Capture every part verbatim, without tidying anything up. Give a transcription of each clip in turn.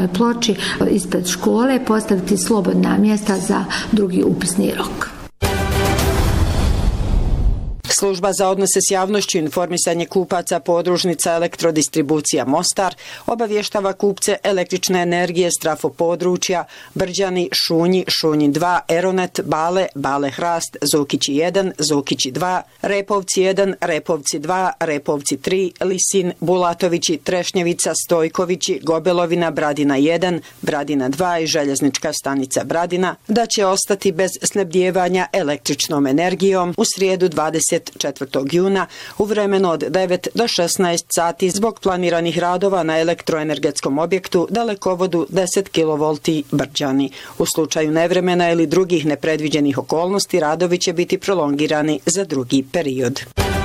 oglasnoj ploči ispred škole postaviti slobodna mjesta za drugi upisni rok. Služba za odnose s javnošću i informisanje kupaca podružnica Elektrodistribucija Mostar obavještava kupce električne energije Strafo područja Brđani, Šunji, Šunji dva, Eronet, Bale, Bale Hrast, Zokići jedan, Zokići dva, Repovci jedan, Repovci dva, Repovci tri, Lisin, Bulatovići, Trešnjevica, Stojkovići, Gobelovina, Bradina jedan, Bradina dva i željeznička stanica Bradina da će ostati bez snabdijevanja električnom energijom u srijedu dvadeset četvrtog juna u vremenu od devet do šesnaest sati zbog planiranih radova na elektroenergetskom objektu dalekovodu deset kilovolti Brđani. U slučaju nevremena ili drugih nepredviđenih okolnosti radovi će biti prolongirani za drugi period.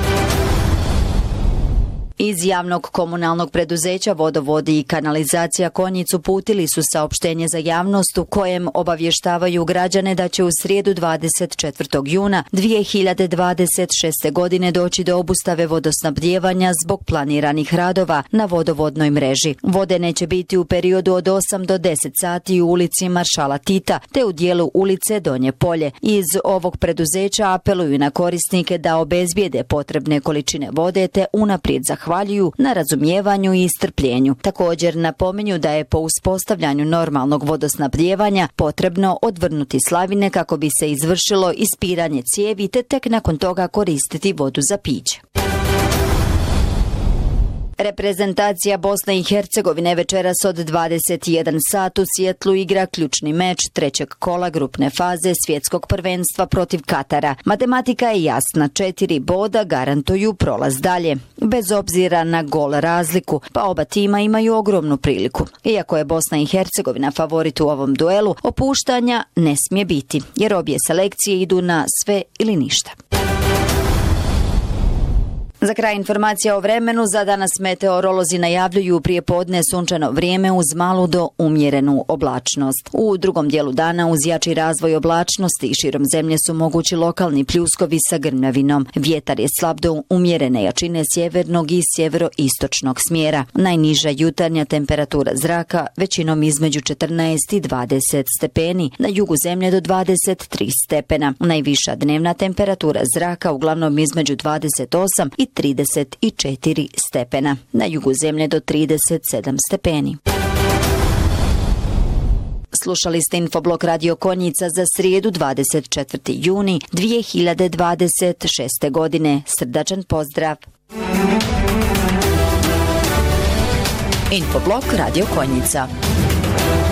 Iz javnog komunalnog preduzeća Vodovodi i kanalizacija Konjic uputili su saopštenje za javnost u kojem obavještavaju građane da će u srijedu dvadeset četvrtog juna dvije hiljade dvadeset šeste. godine doći do obustave vodosnabdijevanja zbog planiranih radova na vodovodnoj mreži. Vode neće biti u periodu od osam do deset sati u ulici Maršala Tita te u dijelu ulice Donje Polje. Iz ovog preduzeća apeluju na korisnike da obezbijede potrebne količine vode te unaprijed zahvaljuju na razumijevanju i strpljenju. Također napominju da je po uspostavljanju normalnog vodosnabdijevanja potrebno odvrnuti slavine kako bi se izvršilo ispiranje cijevi te tek nakon toga koristiti vodu za piće. Reprezentacija Bosne i Hercegovine večeras od dvadeset jedan sat u Sijetlu igra ključni meč trećeg kola grupne faze svjetskog prvenstva protiv Katara. Matematika je jasna, četiri boda garantuju prolaz dalje, bez obzira na gol razliku, pa oba tima imaju ogromnu priliku. Iako je Bosna i Hercegovina favorit u ovom duelu, opuštanja ne smije biti, jer obje selekcije idu na sve ili ništa. Za kraj informacija o vremenu, za danas meteorolozi najavljuju prijepodne sunčano vrijeme uz malu do umjerenu oblačnost. U drugom dijelu dana uz jači razvoj oblačnosti i širom zemlje su mogući lokalni pljuskovi sa grmljavinom. Vjetar je slab do umjerene jačine sjevernog i sjeveroistočnog smjera. Najniža jutarnja temperatura zraka većinom između četrnaest i dvadeset stepeni, na jugu zemlje do dvadeset tri stepena. Najviša dnevna temperatura zraka uglavnom između dvadeset osam i trideset četiri stepena. Na jugu zemlje do trideset sedam stepeni. Slušali ste Infoblok Radio Konjica za srijedu dvadeset četvrti juni dvije hiljade dvadeset šeste. godine. Srdačan pozdrav. Infoblok Radio Konjica.